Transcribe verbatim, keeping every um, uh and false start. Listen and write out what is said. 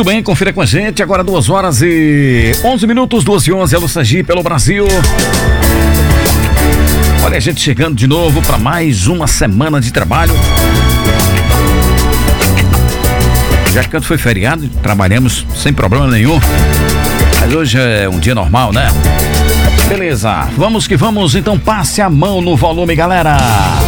Muito bem, confira com a gente. Agora duas horas e onze minutos, duas e onze, Alô Sergipe, pelo Brasil. Olha a gente chegando de novo para mais uma semana de trabalho. Já que foi feriado, trabalhamos sem problema nenhum. Mas hoje é um dia normal, né? Beleza, vamos que vamos, então passe a mão no volume, galera.